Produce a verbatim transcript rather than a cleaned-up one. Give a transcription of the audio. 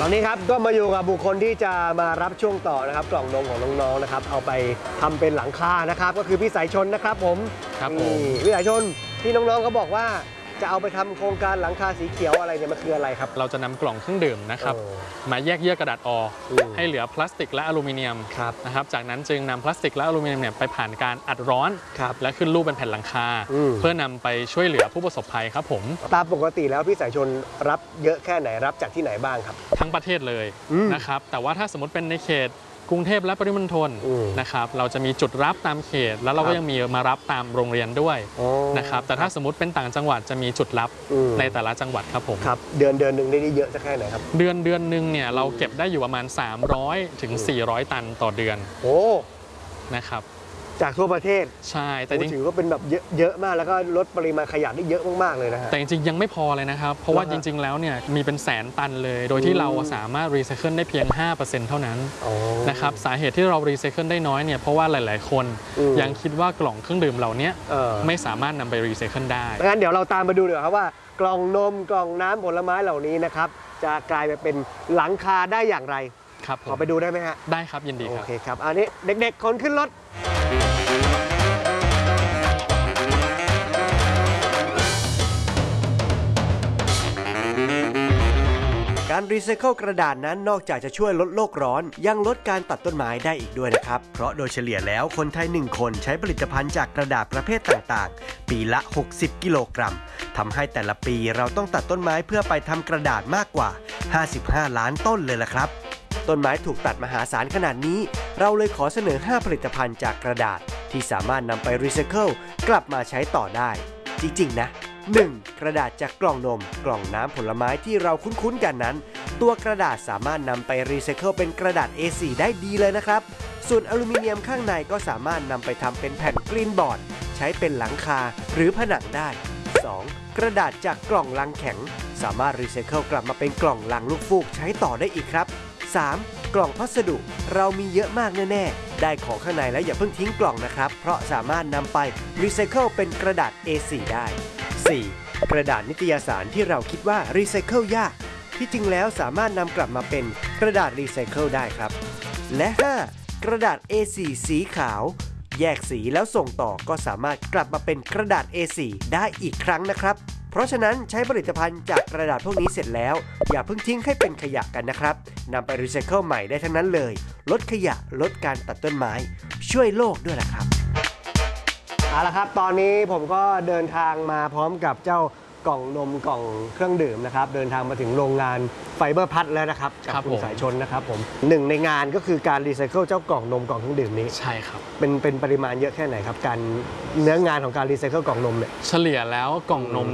ตอนนี้ครับก็มาอยู่กับบุคคลที่จะมารับช่วงต่อนะครับกล่องนมของน้องๆนะครับเอาไปทำเป็นหลังคานะครับก็คือพี่สายชนนะครับผมครับผมพี่สายชนที่น้องๆเขาบอกว่าจะเอาไปทำโครงการหลังคาสีเขียวอะไรเนี่ยมันคืออะไรครับเราจะนำกล่องเครื่องดื่มนะครับมาแยกเยื่อกระดาษออกให้เหลือพลาสติกและอลูมิเนียมนะครับจากนั้นจึงนำพลาสติกและอลูมิเนียมเนี่ยไปผ่านการอัดร้อนและขึ้นรูปเป็นแผ่นหลังคาเพื่อนำไปช่วยเหลือผู้ประสบภัยครับผมตามปกติแล้วพี่สายชนรับเยอะแค่ไหนรับจากที่ไหนบ้างครับทั้งประเทศเลยนะครับแต่ว่าถ้าสมมติเป็นในเขตกรุงเทพและปริมณฑลนะครับเราจะมีจุดรับตามเขตแล้วเราก็ยังมีมารับตามโรงเรียนด้วยนะครับแต่ถ้าสมมติเป็นต่างจังหวัดจะมีจุดรับในแต่ละจังหวัดครับผมครับเดือนเดือนหนึ่งได้เยอะสักแค่ไหนครับเดือนเดือนหนึ่งเนี่ยเราเก็บได้อยู่ประมาณสามร้อยถึงสี่ร้อยตันต่อเดือนโอ้นะครับจากทั่วประเทศใช่แต่ถือว่าเป็นแบบเยอะมากแล้วก็ลดปริมาณขยะได้เยอะมากๆเลยนะฮะแต่จริงๆยังไม่พอเลยนะครับเพราะว่าจริงๆแล้วเนี่ยมีเป็นแสนตันเลยโดยที่เราสามารถรีไซเคิลได้เพียง ห้าเปอร์เซ็นต์ เท่านั้นนะครับสาเหตุที่เรารีไซเคิลได้น้อยเนี่ยเพราะว่าหลายๆคนยังคิดว่ากล่องเครื่องดื่มเหล่านี้ไม่สามารถนำไปรีไซเคิลได้งั้นเดี๋ยวเราตามมาดูเดี๋ยวครับว่ากล่องนมกล่องน้ำผลไม้เหล่านี้นะครับจะกลายไปเป็นหลังคาได้อย่างไรครับขอไปดูได้ไหมฮะได้ครับยินดีครับโอเคครับอันนี้เด็กๆคนขึ้นรถการรีไซเคิลกระดาษนั้นนอกจากจะช่วยลดโลกร้อนยังลดการตัดต้นไม้ได้อีกด้วยนะครับเพราะโดยเฉลี่ยแล้วคนไทยหนึ่งคนใช้ผลิตภัณฑ์จากกระดาษประเภทต่างๆปีละหกสิบกิโลกรัมทำให้แต่ละปีเราต้องตัดต้นไม้เพื่อไปทำกระดาษมากกว่าห้าสิบห้าล้านต้นเลยล่ะครับต้นไม้ถูกตัดมหาศาลขนาดนี้เราเลยขอเสนอห้าผลิตภัณฑ์จากกระดาษที่สามารถนำไปรีไซเคิลกลับมาใช้ต่อได้จริงๆนะหนึ่งกระดาษจากกล่องนมกล่องน้ำผลไม้ที่เราคุ้นๆกันนั้นตัวกระดาษสามารถนำไปรีไซเคิลเป็นกระดาษ เอ โฟร์ ได้ดีเลยนะครับส่วนอลูมิเนียมข้างในก็สามารถนำไปทำเป็นแผ่นกรีนบอร์ดใช้เป็นหลังคาหรือผนังได้สองกระดาษจากกล่องลังแข็งสามารถรีไซเคิลกลับมาเป็นกล่องลังลูกฟูกใช้ต่อได้อีกครับสามกล่องพัสดุเรามีเยอะมากแน่ๆได้ของข้างในแล้วอย่าเพิ่งทิ้งกล่องนะครับเพราะสามารถนำไปรีไซเคิลเป็นกระดาษ เอ โฟร์ ได้สี่กระดาษนิตยสารที่เราคิดว่ารีไซเคิลยากที่จริงแล้วสามารถนำกลับมาเป็นกระดาษรีไซเคิลได้ครับและห้ากระดาษ เอ โฟร์ สีขาวแยกสีแล้วส่งต่อก็สามารถกลับมาเป็นกระดาษ เอ โฟร์ ได้อีกครั้งนะครับเพราะฉะนั้นใช้ผลิตภัณฑ์จากกระดาษพวกนี้เสร็จแล้วอย่าเพิ่งทิ้งให้เป็นขยะกันนะครับนำไปรีไซเคิลใหม่ได้ทั้งนั้นเลยลดขยะลดการตัดต้นไม้ช่วยโลกด้วยล่ะครับเอาละครับตอนนี้ผมก็เดินทางมาพร้อมกับเจ้ากล่องนมกล่องเครื่องดื่มนะครับเดินทางมาถึงโรงงานไฟเบอร์พัทแล้วนะครับกับคุณสายชนนะครับผมหนึ่งในงานก็คือการรีไซเคิลเจ้ากล่องนมกล่องเครื่องดื่มนี้ใช่ครับเป็นเป็นปริมาณเยอะแค่ไหนครับการเนื้องานของการรีไซเคิลกล่องนมเนี่ยเฉลี่ยแล้วกล่องนม